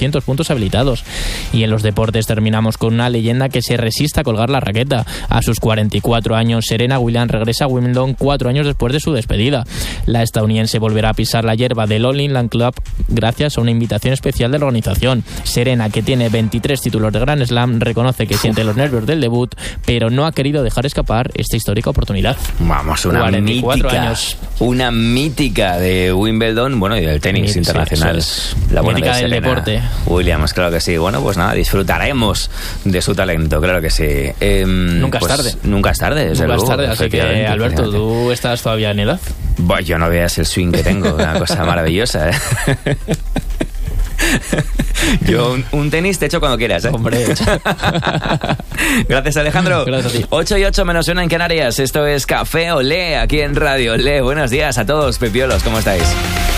200 puntos habilitados. Y en los deportes terminamos con una leyenda que se resiste a colgar la raqueta. A sus 44 años, Serena Williams regresa a Wimbledon 4 años después de su despedida. La estadounidense volverá a pisar la hierba del All England Club gracias a una invitación especial de la organización. Serena, que tiene 23 títulos de Grand Slam, reconoce que siente los nervios del debut, pero no ha querido dejar escapar esta histórica oportunidad. Vamos, una 44 mítica, años. Una mítica de Wimbledon, bueno, y del tenis internacional. Sí, la buena mítica de del Serena deporte. Williams, claro que sí. Bueno, pues nada, disfrutaremos de su talento, claro que sí. Nunca es pues, tarde. Nunca es tarde, desde Nunca es luego. tarde, así que, Alberto, ¿tú estás todavía en edad? Bueno, yo no veas el swing que tengo, una cosa maravillosa, ¿eh? Yo un tenis te echo cuando quieras, ¿eh? Hombre. Gracias, Alejandro. Gracias a ti. 8:08 menos 1 en Canarias. Esto es Café Olé, aquí en Radio Olé. Buenos días a todos, pepiolos, ¿cómo estáis?